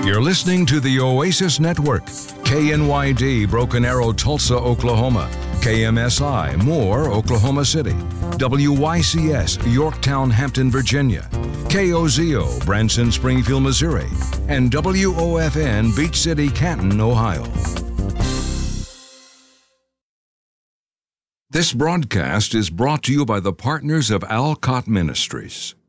You're listening to the Oasis Network, KNYD Broken Arrow, Tulsa, Oklahoma, KMSI Moore, Oklahoma City, WYCS Yorktown, Hampton, Virginia, KOZO Branson, Springfield, Missouri, and WOFN Beach City, Canton, Ohio. This broadcast is brought to you by the partners of Alcott Ministries.